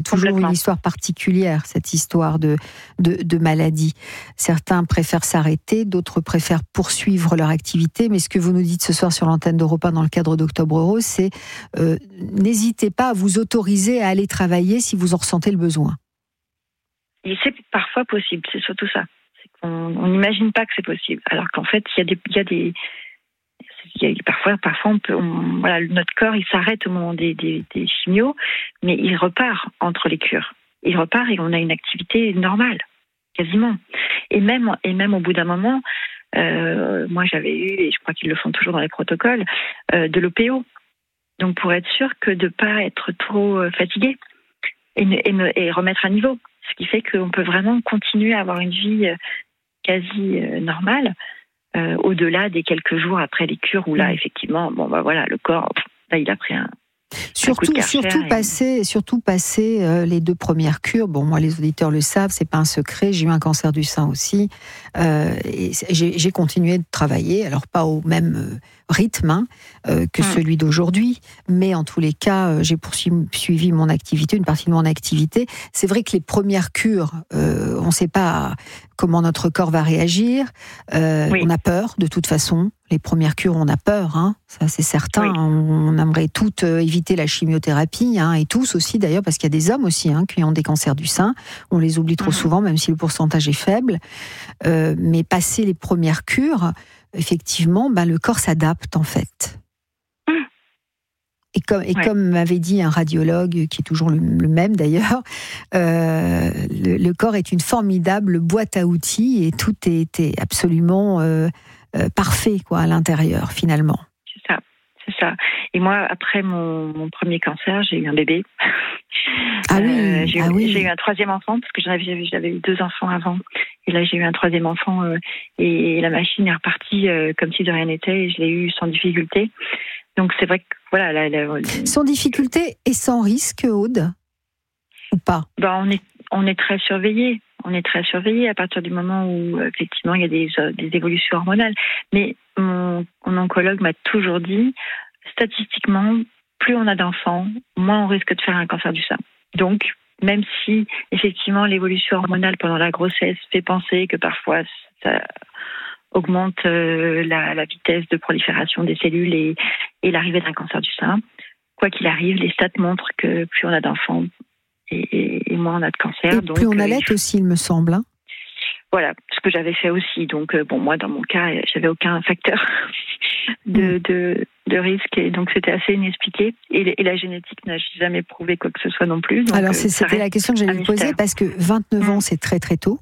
toujours une histoire particulière, cette histoire de maladie. Certains préfèrent s'arrêter, d'autres préfèrent poursuivre leur activité. Mais ce que vous nous dites ce soir sur l'antenne d'Europe 1 dans le cadre d'Octobre Rose, c'est n'hésitez pas à vous autoriser à aller travailler si vous en ressentez le besoin. Et c'est parfois possible, c'est surtout ça. C'est qu'on n'imagine pas que c'est possible, alors qu'en fait, parfois voilà, notre corps il s'arrête au moment des chimios, mais il repart entre les cures. Il repart et on a une activité normale, quasiment. Et même au bout d'un moment, moi j'avais eu, et je crois qu'ils le font toujours dans les protocoles, de l'OPO. Donc pour être sûr que de ne pas être trop fatigué et remettre à niveau. Ce qui fait qu'on peut vraiment continuer à avoir une vie quasi normale, au-delà des quelques jours après les cures où là, effectivement, le corps, là, il a pris un Surtout passer les 2 premières cures. Bon, moi, les auditeurs le savent, c'est pas un secret. J'ai eu un cancer du sein aussi. Et j'ai continué de travailler, alors pas au même rythme que celui d'aujourd'hui, mais en tous les cas, j'ai poursuivi mon activité, une partie de mon activité. C'est vrai que les premières cures, on ne sait pas comment notre corps va réagir. On a peur, de toute façon. Les premières cures, on a peur, ça c'est certain. Oui. On aimerait toutes éviter la chimiothérapie, et tous aussi d'ailleurs, parce qu'il y a des hommes aussi qui ont des cancers du sein. On les oublie trop souvent, même si le pourcentage est faible. Mais passer les premières cures, effectivement, le corps s'adapte en fait. Comme m'avait dit un radiologue, qui est toujours le même d'ailleurs, le corps est une formidable boîte à outils et tout est absolument parfait à l'intérieur finalement. C'est ça. Et moi, après mon premier cancer, j'ai eu un bébé. J'ai eu un 3e enfant, parce que j'avais eu 2 enfants avant. Et là, j'ai eu un 3e enfant et la machine est repartie comme si de rien n'était et je l'ai eu sans difficulté. Donc c'est vrai que voilà. Sans difficulté et sans risque, Aude, ou pas? On est très surveillés. On est très surveillés à partir du moment où effectivement il y a des évolutions hormonales. Mais mon oncologue m'a toujours dit, statistiquement, plus on a d'enfants, moins on risque de faire un cancer du sein. Donc même si effectivement l'évolution hormonale pendant la grossesse fait penser que parfois ça augmente la vitesse de prolifération des cellules et l'arrivée d'un cancer du sein. Quoi qu'il arrive, les stats montrent que plus on a d'enfants et moins on a de cancer. Et donc, plus on allait aussi, il me semble. Voilà, ce que j'avais fait aussi. Donc, moi, dans mon cas, j'avais aucun facteur de risque. Et donc, c'était assez inexpliqué. Et la génétique n'a jamais prouvé quoi que ce soit non plus. Donc, alors, c'était la question que j'allais vous poser, parce que 29 ans, c'est très très tôt.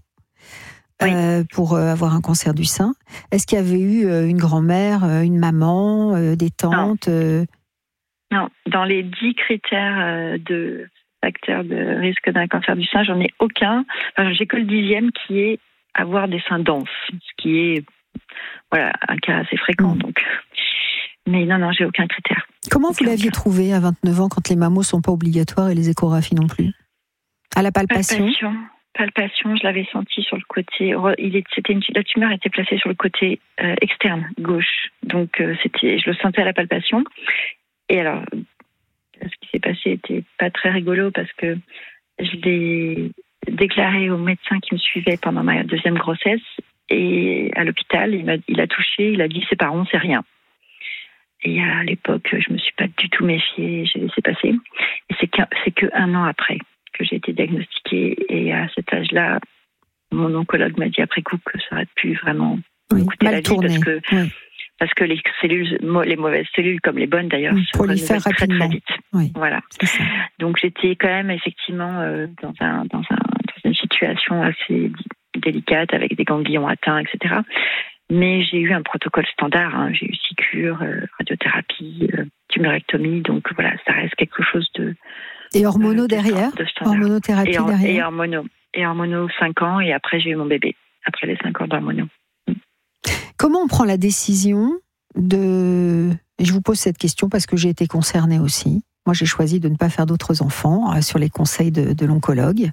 Pour avoir un cancer du sein. Est-ce qu'il y avait eu une grand-mère, une maman, des tantes? Non, dans les 10 critères de facteurs de risque d'un cancer du sein, j'en ai aucun. Enfin, j'ai que le 10e qui est avoir des seins denses, ce qui est un cas assez fréquent. Donc. Mais non, j'ai aucun critère. Comment vous l'aviez trouvé à 29 ans quand les mammos ne sont pas obligatoires et les échographies non plus? À la palpation, je l'avais senti sur le côté. La tumeur était placée sur le côté externe, gauche. Donc, je le sentais à la palpation. Et alors, ce qui s'est passé était pas très rigolo parce que je l'ai déclaré au médecin qui me suivait pendant ma 2e grossesse. Et à l'hôpital, il a touché, il a dit c'est pas rond, c'est rien. Et à l'époque, je me suis pas du tout méfiée, j'ai laissé passer. Et c'est que 1 an après que j'ai été diagnostiquée. Et à cet âge-là, mon oncologue m'a dit après coup que ça aurait pu vraiment coûter la vie parce que les cellules, les mauvaises cellules comme les bonnes d'ailleurs, se renouvellent très très vite. Oui, voilà. Donc j'étais quand même effectivement dans une situation assez délicate avec des ganglions atteints, etc. Mais j'ai eu un protocole standard. J'ai eu 6 cures, radiothérapie, tumorectomie. Donc voilà, ça reste quelque chose de. Et hormonaux derrière, hormonothérapie derrière. Et hormonaux 5 ans. Et après j'ai eu mon bébé après les 5 ans d'hormonaux. Comment on prend la décision de... Et je vous pose cette question parce que j'ai été concernée aussi. Moi, j'ai choisi de ne pas faire d'autres enfants sur les conseils de l'oncologue.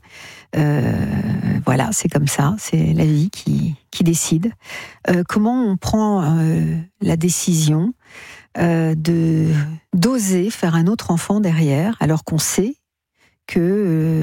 Voilà, c'est comme ça, c'est la vie qui décide. Comment on prend la décision d'oser faire un autre enfant derrière, alors qu'on sait que